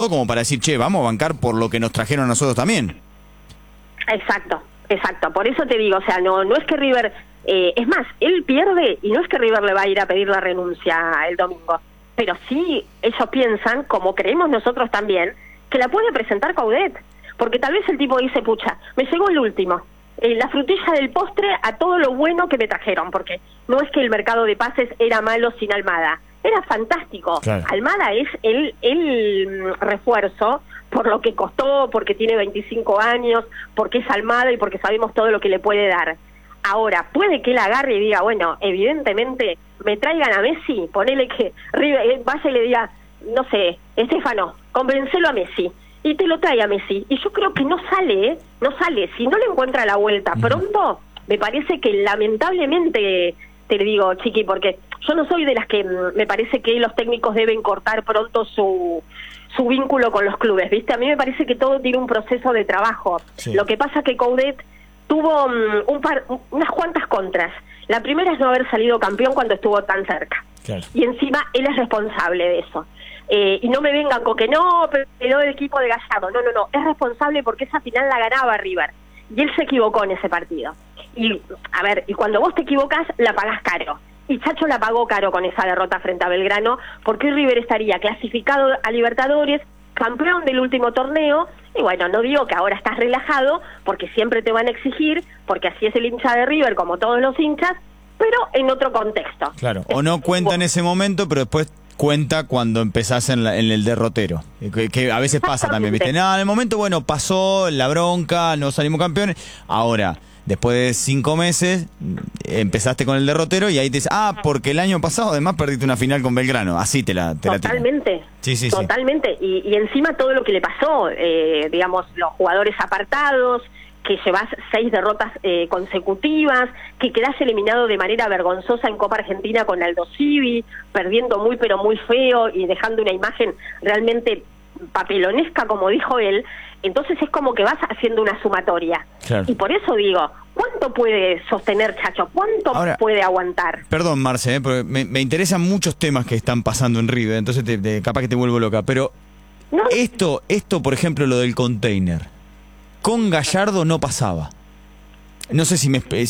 todo como para decir, che, vamos a bancar por lo que nos trajeron a nosotros también. Exacto. Por eso te digo, o sea, no es que River, es más, él pierde y no es que River le va a ir a pedir la renuncia el domingo, pero sí ellos piensan, como creemos nosotros también, que la puede presentar Coudet, porque tal vez el tipo dice, pucha, me llegó el último, la frutilla del postre a todo lo bueno que me trajeron, porque no es que el mercado de pases era malo sin Almada, era fantástico. Claro. Almada es el refuerzo por lo que costó, porque tiene 25 años, porque es Almada y porque sabemos todo lo que le puede dar. Ahora, puede que él agarre y diga, bueno, evidentemente me traigan a Messi, ponele que River vaya y le diga, no sé, Estefano, convencelo a Messi, y te lo trae a Messi. Y yo creo que no sale, si no le encuentra la vuelta pronto, me parece que lamentablemente, te digo, Chiqui, porque yo no soy de las que me parece que los técnicos deben cortar pronto su vínculo con los clubes, ¿viste? A mí me parece que todo tiene un proceso de trabajo. Sí. Lo que pasa que Coudet tuvo unas cuantas contras. La primera es no haber salido campeón cuando estuvo tan cerca. Claro. Y encima él es responsable de eso. Y no me vengan con que no, pero el equipo de Gallardo. No. Es responsable porque esa final la ganaba River. Y él se equivocó en ese partido. Y, a ver, y cuando vos te equivocas, la pagás caro. Y Chacho la pagó caro con esa derrota frente a Belgrano, porque River estaría clasificado a Libertadores, campeón del último torneo, y bueno, no digo que ahora estás relajado, porque siempre te van a exigir, porque así es el hincha de River, como todos los hinchas, pero en otro contexto. Claro, o no cuenta en ese momento, pero después cuenta cuando empezás en el derrotero, que a veces pasa también, ¿viste? No, en el momento, bueno, pasó la bronca, no salimos campeones, ahora... Después de 5 meses, empezaste con el derrotero y ahí te dices, porque el año pasado además perdiste una final con Belgrano. Así te la Totalmente. Sí. Totalmente. Y encima todo lo que le pasó, digamos, los jugadores apartados, que llevas 6 derrotas consecutivas, que quedás eliminado de manera vergonzosa en Copa Argentina con Aldo Civi, perdiendo muy pero muy feo y dejando una imagen realmente papelonesca, como dijo él. Entonces es como que vas haciendo una sumatoria. Claro. Y por eso digo, ¿cuánto puede sostener Chacho? ¿Cuánto puede aguantar? Perdón, Marce, porque me interesan muchos temas que están pasando en River, entonces capaz que te vuelvo loca, pero no. Esto, por ejemplo, lo del container, con Gallardo no pasaba. No sé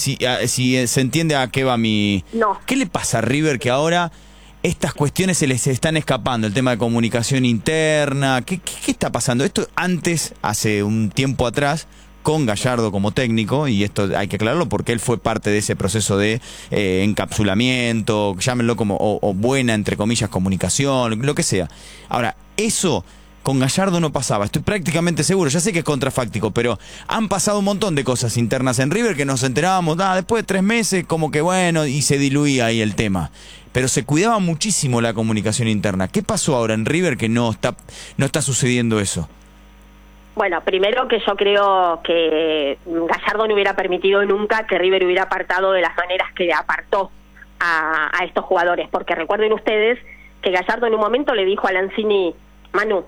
si se entiende a qué va mi... No. ¿Qué le pasa a River que ahora... estas cuestiones se les están escapando, el tema de comunicación interna? ¿Qué está pasando? Esto antes, hace un tiempo atrás, con Gallardo como técnico, y esto hay que aclararlo porque él fue parte de ese proceso de encapsulamiento, llámenlo como, o buena, entre comillas, comunicación, lo que sea. Ahora, eso... con Gallardo no pasaba, estoy prácticamente seguro, ya sé que es contrafáctico, pero han pasado un montón de cosas internas en River que nos enterábamos, después de 3 meses, como que bueno, y se diluía ahí el tema. Pero se cuidaba muchísimo la comunicación interna. ¿Qué pasó ahora en River que no está sucediendo eso? Bueno, primero que yo creo que Gallardo no hubiera permitido nunca que River hubiera apartado de las maneras que apartó a estos jugadores, porque recuerden ustedes que Gallardo en un momento le dijo a Lanzini, Manu,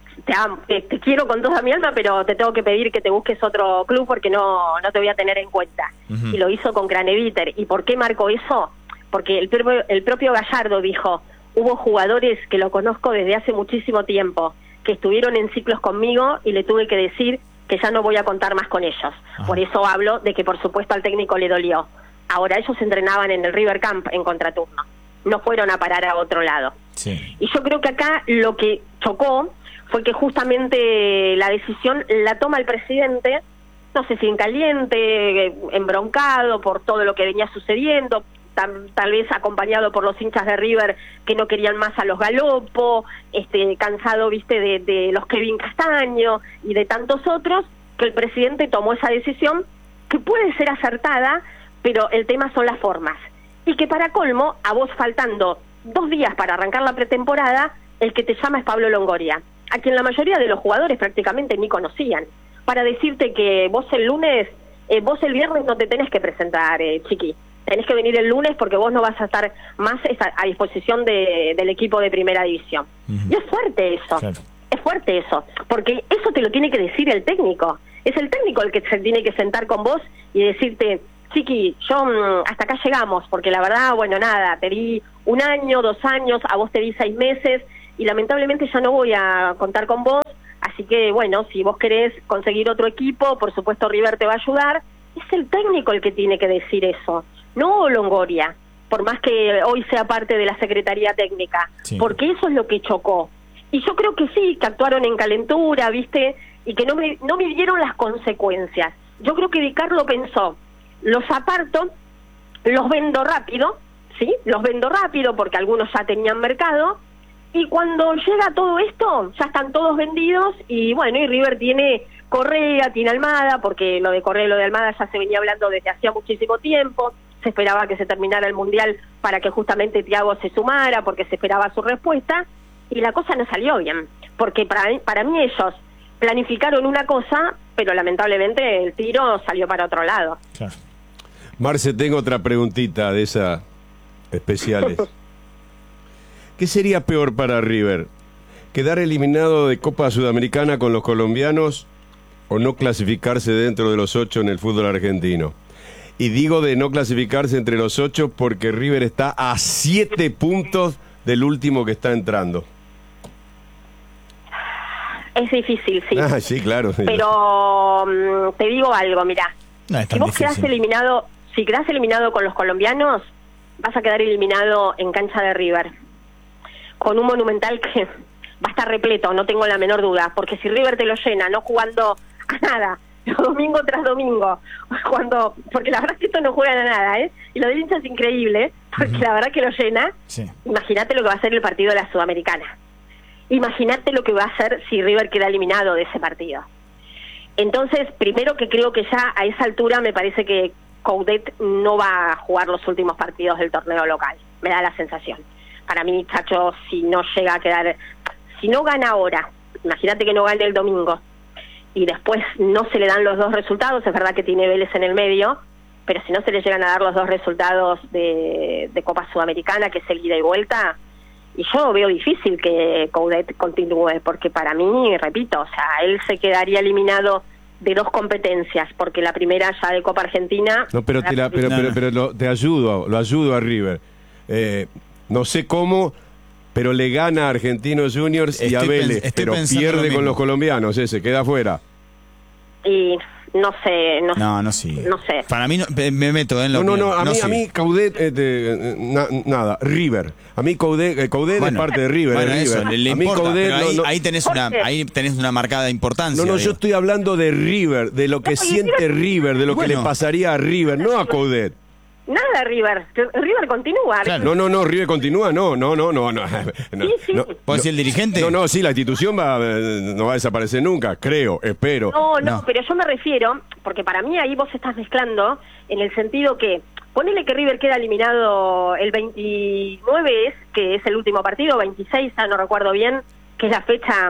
te quiero con toda mi alma, pero te tengo que pedir que te busques otro club porque no te voy a tener en cuenta. Y lo hizo con Craneviter. ¿Y por qué marcó eso? Porque el propio Gallardo dijo, hubo jugadores que lo conozco desde hace muchísimo tiempo, que estuvieron en ciclos conmigo y le tuve que decir que ya no voy a contar más con ellos. Por eso hablo de que por supuesto al técnico le dolió. Ahora ellos entrenaban en el River Camp en contraturno, no fueron a parar a otro lado. Sí. Y yo creo que acá lo que chocó fue que justamente la decisión la toma el presidente, no sé si en caliente, embroncado por todo lo que venía sucediendo, tal vez acompañado por los hinchas de River que no querían más a los Galopo, cansado, viste, de los Kevin Castaño y de tantos otros, que el presidente tomó esa decisión que puede ser acertada, pero el tema son las formas. Y que para colmo, a vos faltando 2 días para arrancar la pretemporada, el que te llama es Pablo Longoria, a quien la mayoría de los jugadores prácticamente ni conocían, para decirte que vos el viernes no te tenés que presentar, Chiqui. Tenés que venir el lunes porque vos no vas a estar más a disposición del equipo de primera división. Y es fuerte eso, claro. Es fuerte eso, porque eso te lo tiene que decir el técnico. Es el técnico el que se tiene que sentar con vos y decirte, Chiqui, yo hasta acá llegamos, porque la verdad, bueno, nada, te di 1 año, 2 años, a vos te di 6 meses, y lamentablemente ya no voy a contar con vos, Así que, bueno, si vos querés conseguir otro equipo, por supuesto River te va a ayudar. Es el técnico el que tiene que decir eso, no Longoria, por más que hoy sea parte de la Secretaría Técnica, sí, porque eso es lo que chocó. Y yo creo que sí, que actuaron en calentura, ¿viste? Y que no midieron las consecuencias. Yo creo que Di Carlo pensó, los aparto, los vendo rápido, ¿sí? Los vendo rápido porque algunos ya tenían mercado, y cuando llega todo esto, ya están todos vendidos, y bueno, y River tiene Correa, tiene Almada, porque lo de Correa y lo de Almada ya se venía hablando desde hacía muchísimo tiempo, se esperaba que se terminara el Mundial para que justamente Thiago se sumara, porque se esperaba su respuesta, y la cosa no salió bien, porque para mí ellos planificaron una cosa, pero lamentablemente el tiro salió para otro lado. claro. Marce, tengo otra preguntita de esas especiales. ¿Qué sería peor para River? ¿Quedar eliminado de Copa Sudamericana con los colombianos o no clasificarse dentro de los 8 en el fútbol argentino? Y digo de no clasificarse entre los 8 porque River está a 7 puntos del último que está entrando. Es difícil, sí. Ah, sí, claro. Pero te digo algo, mirá. No es Si tan vos difícil. quedás eliminado con los colombianos, vas a quedar eliminado en cancha de River, con un Monumental que va a estar repleto, no tengo la menor duda, porque si River te lo llena, no jugando a nada, domingo tras domingo, porque la verdad es que esto no juegan a nada, y lo del hincha es increíble, porque la verdad que lo llena. Sí. Imagínate lo que va a ser el partido de la Sudamericana. Imagínate lo que va a hacer si River queda eliminado de ese partido. Entonces, primero que creo que ya a esa altura me parece que Coudet no va a jugar los últimos partidos del torneo local, me da la sensación. Para mí, Chacho, si no llega a quedar, si no gana ahora, imagínate que no gane el domingo, y después no se le dan los dos resultados, es verdad que tiene Vélez en el medio, pero si no se le llegan a dar los dos resultados de Copa Sudamericana, que es el ida y vuelta, y yo veo difícil que Coudet continúe, porque para mí, repito, o sea, él se quedaría eliminado de dos competencias, porque la primera ya de Copa Argentina... No, pero te ayudo, lo ayudo a River. No sé cómo, pero le gana a Argentinos Juniors y a Vélez, pero pierde con los colombianos, queda afuera. Y no sé, No sé. Para mí, me meto en lo a mí Coudet, nada, River. A mí Coudet es parte de River. Bueno, River. eso, le a mí importa, Coudet, pero ahí tenés una marcada importancia. yo estoy hablando de River, de lo que siente River, de lo que le pasaría a River, no a Coudet. Nada, River continúa. Claro. No, River continúa, no. Sí. ¿Puede ser el dirigente? No, sí, la institución no va a desaparecer nunca, creo, espero. No, pero yo me refiero, porque para mí ahí vos estás mezclando en el sentido que, ponele que River queda eliminado el 29, que es el último partido, 26, ya no recuerdo bien, que es la fecha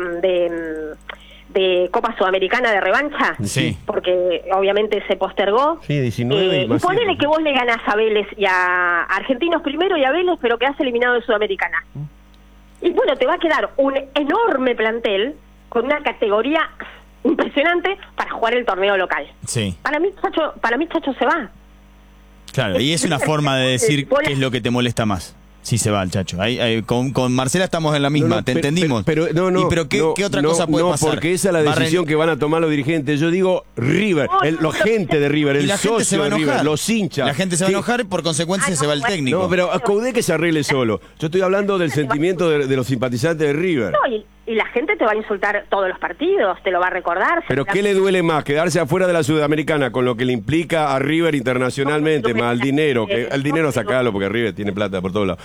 de Copa Sudamericana de revancha, sí, porque obviamente se postergó. Sí, 19 y ponele que vos le ganás a Vélez y a Argentinos primero y a Vélez, pero quedás eliminado de Sudamericana. Y bueno, te va a quedar un enorme plantel con una categoría impresionante para jugar el torneo local. Sí. Para mí Chacho se va. Claro, y es una forma de decir qué es lo que te molesta más. Sí, se va el Chacho. Con Marcela estamos en la misma, entendimos. Pero ¿qué otra cosa puede pasar? Porque esa es la decisión que van a tomar los dirigentes. Yo digo River, la gente de River, el socio de River, los hinchas. La gente se va a enojar y por consecuencia se va el técnico. No, pero a Coudet que se arregle solo. Yo estoy hablando del sentimiento de los simpatizantes de River. No, y la gente te va a insultar todos los partidos, te lo va a recordar. ¿Pero qué le duele más? ¿Quedarse afuera de la Sudamericana con lo que le implica a River internacionalmente, más el dinero? Que el dinero sacalo porque River tiene plata por todos lados.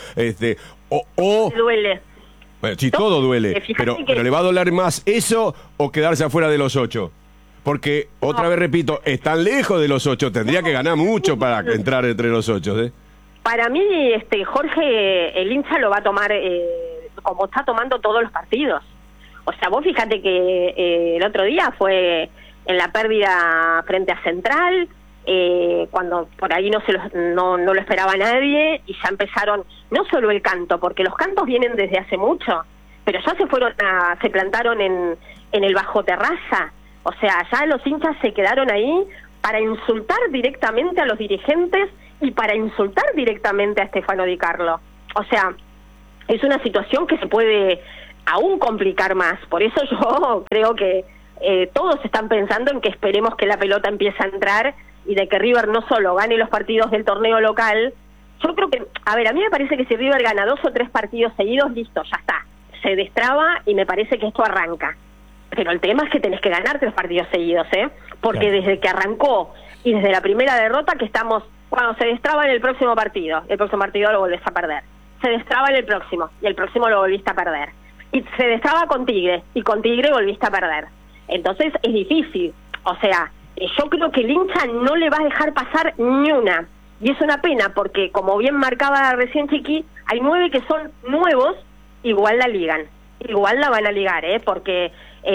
Duele. Bueno, sí, todo duele, pero ¿le va a doler más eso o quedarse afuera de los 8? Porque, otra vez repito, están lejos de los 8, tendría que ganar mucho para entrar entre los 8, Para mí, Jorge, el hincha lo va a tomar como está tomando todos los partidos. O sea, vos fíjate que el otro día fue en la pérdida frente a Central, cuando por ahí no lo esperaba nadie, y ya empezaron, no solo el canto, porque los cantos vienen desde hace mucho, pero ya se plantaron en el bajo terraza. O sea, ya los hinchas se quedaron ahí para insultar directamente a los dirigentes y para insultar directamente a Stefano Di Carlo. O sea, es una situación que se puede aún complicar más. Por eso yo creo que todos están pensando en que esperemos que la pelota empiece a entrar y de que River no solo gane los partidos del torneo local. Yo creo que, a mí me parece que si River gana 2 o 3 partidos seguidos, listo, ya está, se destraba y me parece que esto arranca. Pero el tema es que tenés que ganar 3 partidos seguidos, porque claro, desde que arrancó y desde la primera derrota que estamos, cuando se destraba en el próximo partido lo volvés a perder, se destraba en el próximo, y el próximo lo volviste a perder, y se destraba con Tigre, y con Tigre volviste a perder. Entonces es difícil, o sea, yo creo que el hincha no le va a dejar pasar ni una, y es una pena, porque como bien marcaba recién Chiqui, hay 9 que son nuevos, igual la ligan, igual la van a ligar, porque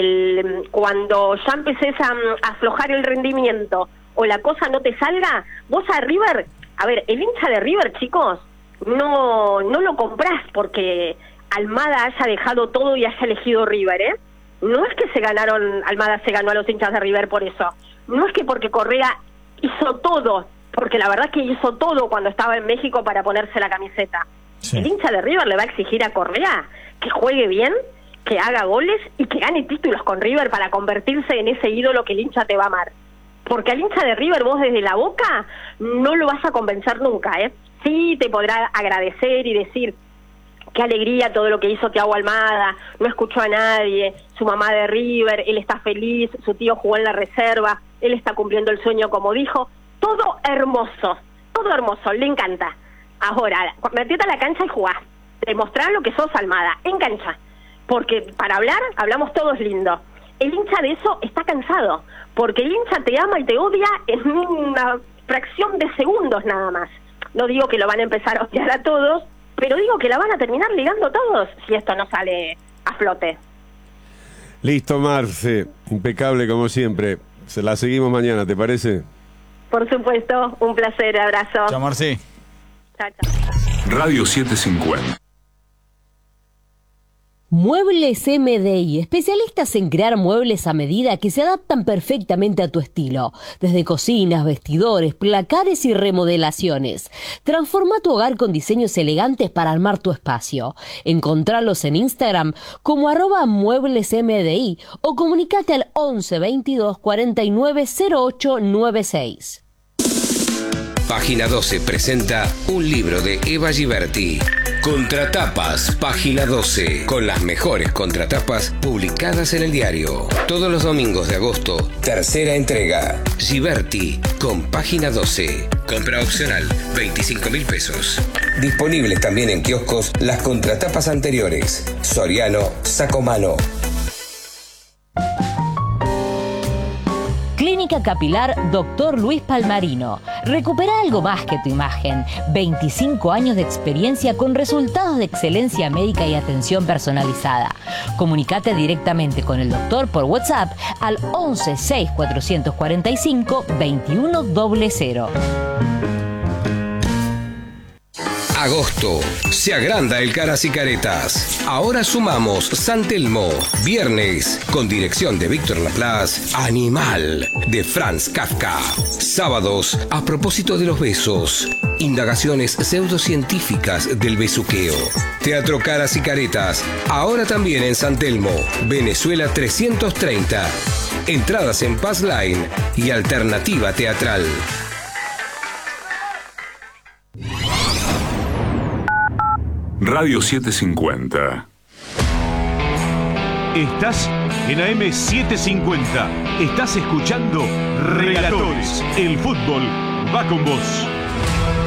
cuando ya empeces a aflojar el rendimiento, o la cosa no te salga, vos a River, el hincha de River, chicos, no lo comprás porque Almada haya dejado todo y haya elegido River, No es que Almada se ganó a los hinchas de River por eso, no es que porque Correa hizo todo, porque la verdad es que hizo todo cuando estaba en México para ponerse la camiseta. Sí. El hincha de River le va a exigir a Correa que juegue bien, que haga goles y que gane títulos con River para convertirse en ese ídolo que el hincha te va a amar. Porque al hincha de River vos desde la boca no lo vas a convencer nunca, Sí, te podrá agradecer y decir qué alegría todo lo que hizo Thiago Almada, no escuchó a nadie, su mamá de River, él está feliz, su tío jugó en la reserva, él está cumpliendo el sueño como dijo, todo hermoso, le encanta. Ahora, metete a la cancha y jugá, demostrá lo que sos Almada, en cancha, porque para hablar, hablamos todos lindo. El hincha de eso está cansado, porque el hincha te ama y te odia en una fracción de segundos nada más. No digo que lo van a empezar a odiar a todos, pero digo que la van a terminar ligando todos si esto no sale a flote. Listo, Marce, impecable como siempre. Se la seguimos mañana, ¿te parece? Por supuesto, un placer, abrazo. Chao, Marce. Chao, chao. Radio 750. Muebles MDI, especialistas en crear muebles a medida que se adaptan perfectamente a tu estilo, desde cocinas, vestidores, placares y remodelaciones. Transforma tu hogar con diseños elegantes para armar tu espacio. Encontralos en Instagram como @mueblesmdi o comunicate al 11 22 49 08 96. Página 12 presenta un libro de Eva Giberti. Contratapas, Página 12, con las mejores contratapas publicadas en el diario. Todos los domingos de agosto, tercera entrega. Giberti, con Página 12. Compra opcional, 25.000 pesos. Disponibles también en kioscos las contratapas anteriores. Soriano, Sacomano. Clínica Capilar Dr. Luis Palmarino. Recupera algo más que tu imagen. 25 años de experiencia con resultados de excelencia médica y atención personalizada. Comunicate directamente con el doctor por WhatsApp al 11 6 445 2100. Agosto. Se agranda el Caras y Caretas. Ahora sumamos San Telmo. Viernes, con dirección de Víctor Laplace, Animal, de Franz Kafka. Sábados, a propósito de los besos. Indagaciones pseudocientíficas del besuqueo. Teatro Caras y Caretas. Ahora también en San Telmo, Venezuela 330. Entradas en Paz Line y Alternativa Teatral. Radio 750. Estás en AM 750. Estás escuchando Relatores. El fútbol va con vos.